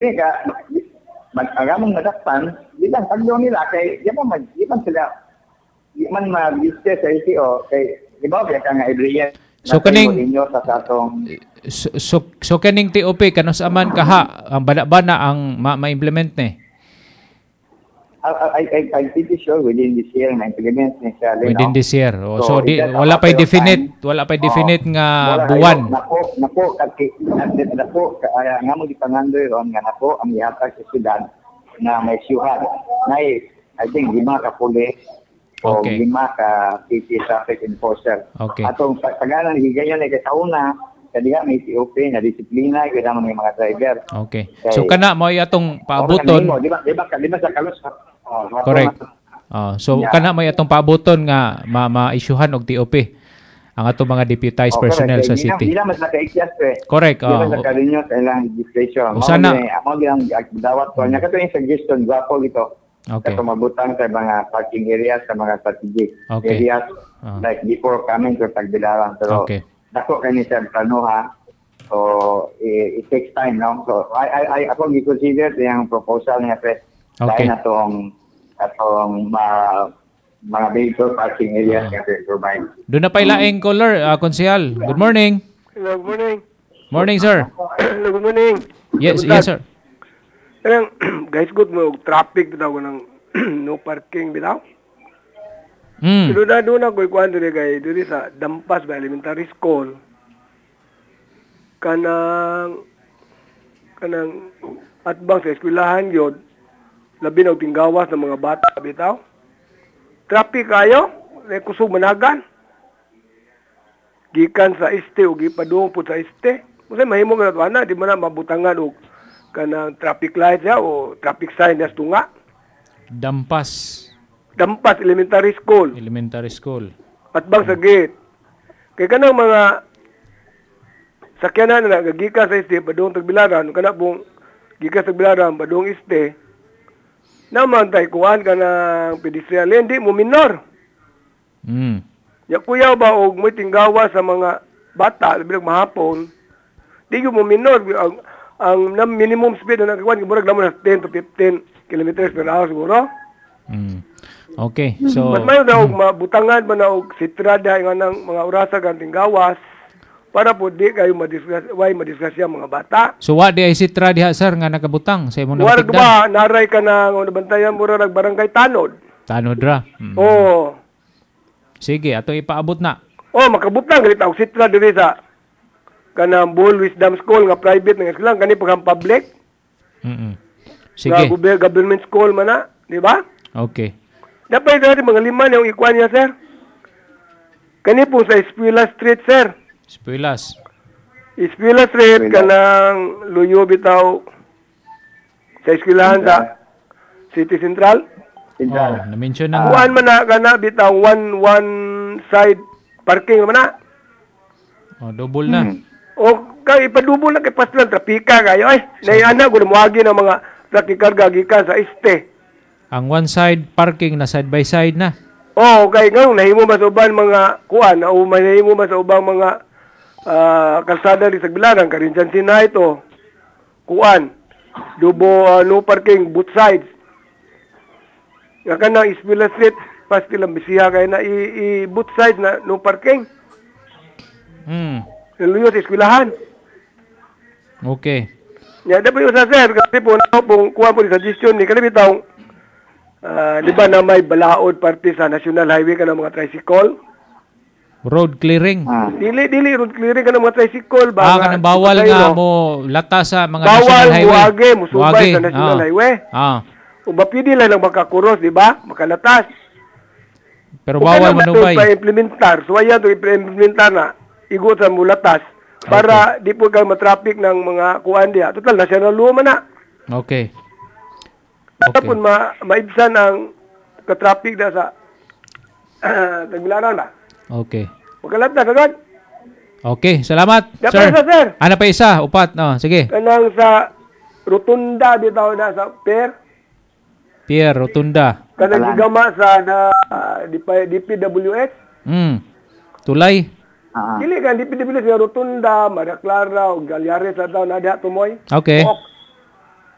Kaya mag-agamang madakpan, bilang tagdaw nila kay di man sila di man mag-register sa LTO kay di ba kaya nga every year So kaning inyo sa atong so kaning TOP kanus aman kaha ang bana-bana ang ma-implement ni. I'm pretty sure within this year na implement ni siya Within this year. So wala pa definite nga buwan. Nako nga mo gipangandoy ron nga nako ang ihatag sa syudad na may siyuhan. Nay I think 5 ka pulis o 5 ka city traffic enforcer. Okay. Atong paganan higayon na sa una kadiya may TOP na disiplina kada mga driver. Okay. So kana mo atong paabuton. Di ba sa kalos. Correct. So kana may atong paabuton nga ma-issuehan og TOP ang atong mga deputized personnel sa city. Hindi naman naka-exist Correct. Hindi naman naka-renew sa ilang legislation. Ako ginang dawat ko. Nya kato yung suggestion, gwapo ito. Okay. Kato mabutan sa mga parking areas, sa mga strategic areas, like before coming to Tagbilaran. Pero dako kayo ni Sir Planuha. So, it takes time, no? So, ako gi-consider yung proposal niya, Pres. Dahil na itong mga vehicle parking areas nga provide. Doon na pa'y laing caller, Konsehal. Good morning. Good morning. Morning, sir. Good morning. Yes, sir. Guys, good mo. Traffic bitaw ng no parking bitaw. Pero na doon ako ikuan diri kay diri sa Dampas ba Elementary School. Kanang atbang sa eskwelahan yun, labi na tinggawas ng mga bata bitaw. Traffic kayo, kusog managan. Gikan sa este o gipadung po sa este. Kasi mahimo nga na di mo na mabutangan o kanang traffic light ya o traffic sign na tunga. Dampas Elementary School. Atbang sa gate. Kaya kanang mga sakyanan na gikan sa este padung Tagbilaran, kana pong gikan sa Tagbilaran padung este. Naman tayo kuhaan ka ng pedestrian lane, di mo minor. Ya kuya ba og may tinggawa sa mga bata, bilang mahapon, di mo minor. Ang minimum speed na nakakuhaan, murag naman sa 10 to 15 kilometers per hour siguro. Okay, so mas mayo na og mabutangan ba na og sitrada nga ng mga orasa kan tinggawas para po di kayo madisgrasya mga bata. So wa di ay sitra diha sir nga nakabutang sa imong nabatigdan? Warag ba naray ka na nabantayan mo ra barangay Tanod. Tanod ra. Oo. Sige, ato ipaabot na. Makabutang gali og sitra diri sa kanang Bull Wisdom School nga private nga eskwela kani pag public. Sige. Nga government school man na, di ba? Okay. Dapat dati mga 5 yung ikuan niya sir. Kani po sa Espuela Street sir. Espuela Street kanang luyo bitaw sa eskwelahan sa City Central. Na-mention na. Kuan man na kana bitaw one side parking man na. Double na. Kay ipadubol na kay paslan trapika kayo naiana gud moagi ng mga trakikarga gikan sa este. Ang one side parking na side by side na. Kay ngano nahimo ba sa uban mga kuan o nahimo ba sa ubang mga kalsada di Tagbilaran, Karinjan Sina ito, kuan, no parking, both sides. Nga ka na, Espuela Street, pasti lang bisiya kayo na both sides na no parking. Naluyo sa eskwelahan. Okay. Dapat yung sa sir, kasi po, kuha po yung suggestion ni Kalibitaw, di ba na may balaod parte sa National Highway ka ng mga tricycle? Road clearing. Dili road clearing ka ng mga tricycle ba? Kanang bawal nga mo lata sa mga National Highway. Bawal musubay sa National Highway. Kung mapili lang makakuros, di ba? Makalatas. Pero bawal manubay. Kung pa-implementar, so ayan ito i-implementar na igot sa mulatas para di po kayo matraffic ng mga kuan diya. Total, national law man na. Okay. Tapos maibsan ang ka-traffic na sa Tagbilaran ba? Okay. Magalat na kagad. Okay, salamat, sir. Sir. Ano pa isa? Upat, sige. Kanang sa Rotunda, bitaw na sa Pier, Rotunda. Kanang gigama sa DPWS. Tulay. Dili kan DPWS nga Rotunda, Maria Clara, o Galyares na daw na diha tumoy. Okay.